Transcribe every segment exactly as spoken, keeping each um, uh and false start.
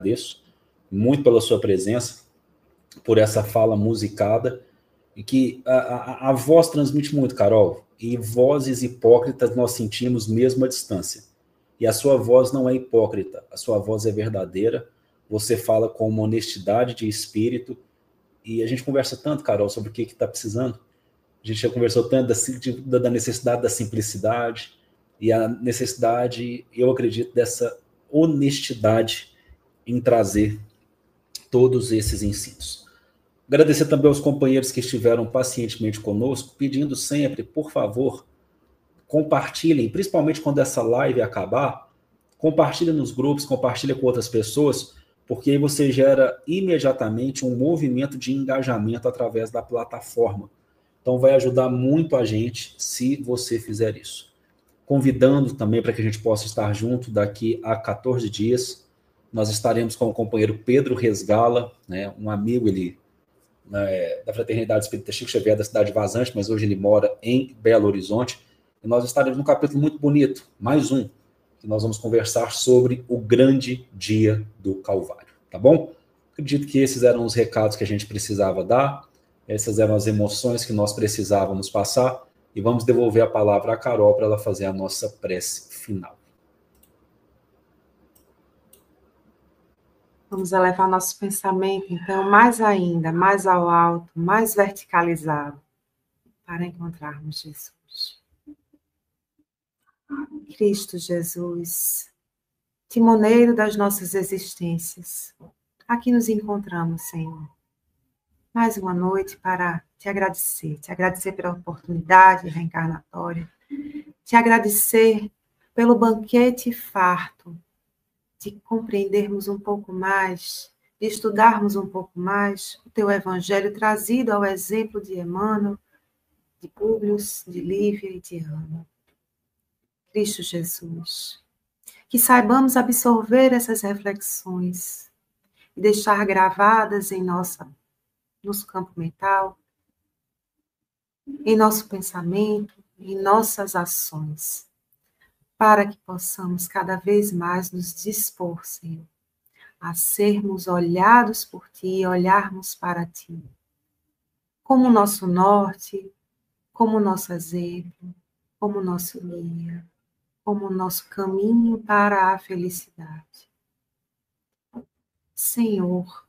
agradeço muito pela sua presença, por essa fala musicada, e que a, a, a voz transmite muito, Carol, e vozes hipócritas nós sentimos mesmo à distância. E a sua voz não é hipócrita, a sua voz é verdadeira, você fala com uma honestidade de espírito, e a gente conversa tanto, Carol, sobre o que está precisando. A gente já conversou tanto da, da necessidade da simplicidade, e a necessidade, eu acredito, dessa honestidade em trazer todos esses ensinos. Agradecer também aos companheiros que estiveram pacientemente conosco, pedindo sempre, por favor, compartilhem, principalmente quando essa live acabar, compartilhem nos grupos, compartilhem com outras pessoas, porque aí você gera imediatamente um movimento de engajamento através da plataforma. Então vai ajudar muito a gente se você fizer isso. Convidando também para que a gente possa estar junto daqui a quatorze dias. Nós estaremos com o companheiro Pedro Resgala, né, um amigo ele, né, da Fraternidade Espírita Chico Xavier da cidade de Vazante, mas hoje ele mora em Belo Horizonte. E nós estaremos num capítulo muito bonito, mais um, que nós vamos conversar sobre o grande dia do Calvário, tá bom? Acredito que esses eram os recados que a gente precisava dar, essas eram as emoções que nós precisávamos passar, e vamos devolver a palavra à Carol para ela fazer a nossa prece final. Vamos elevar nosso pensamento, então, mais ainda, mais ao alto, mais verticalizado, para encontrarmos Jesus. Cristo Jesus, timoneiro das nossas existências, aqui nos encontramos, Senhor. Mais uma noite para te agradecer, te agradecer pela oportunidade reencarnatória, te agradecer pelo banquete farto, de compreendermos um pouco mais, de estudarmos um pouco mais o teu evangelho trazido ao exemplo de Emmanuel, de Públio, de Lívia e de Ana. Cristo Jesus, que saibamos absorver essas reflexões e deixar gravadas em nossa, nosso campo mental, em nosso pensamento, em nossas ações, para que possamos cada vez mais nos dispor, Senhor, a sermos olhados por Ti e olharmos para Ti, como nosso norte, como nosso exemplo, como nosso guia, como nosso caminho para a felicidade. Senhor,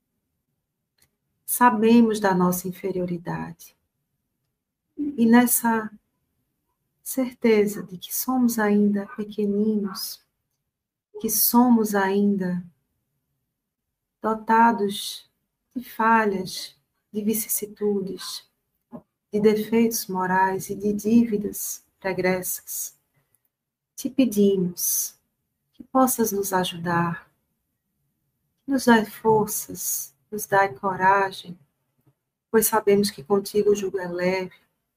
sabemos da nossa inferioridade e nessa certeza de que somos ainda pequeninos, que somos ainda dotados de falhas, de vicissitudes, de defeitos morais e de dívidas pregressas, te pedimos que possas nos ajudar, nos dai forças, nos dai coragem, pois sabemos que contigo o jugo é leve.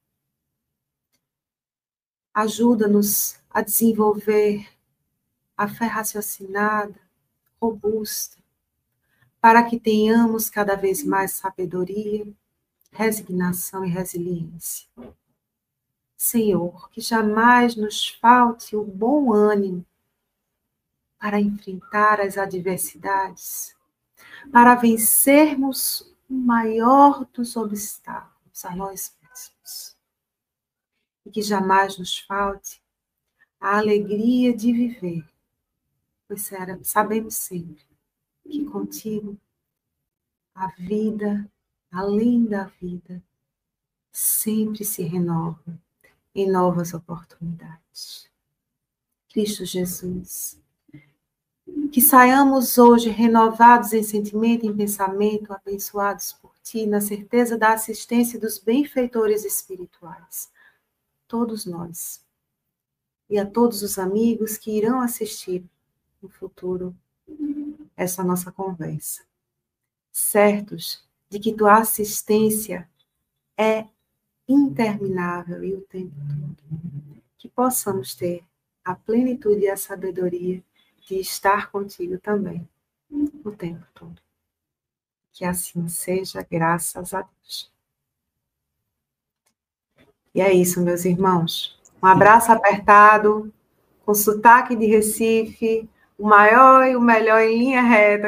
Ajuda-nos a desenvolver a fé raciocinada, robusta, para que tenhamos cada vez mais sabedoria, resignação e resiliência. Senhor, que jamais nos falte o bom ânimo para enfrentar as adversidades, para vencermos o maior dos obstáculos a nós mesmos. E que jamais nos falte a alegria de viver, pois sabemos sempre que contigo a vida, além da vida, sempre se renova em novas oportunidades. Cristo Jesus, que saiamos hoje renovados em sentimento e em pensamento, abençoados por Ti, na certeza da assistência dos benfeitores espirituais, todos nós, e a todos os amigos que irão assistir no futuro essa nossa conversa, certos de que Tua assistência é interminável e o tempo todo. Que possamos ter a plenitude e a sabedoria de estar contigo também, o tempo todo. Que assim seja, graças a Deus. E é isso, meus irmãos. Um abraço apertado, com sotaque de Recife, o maior e o melhor em linha reta.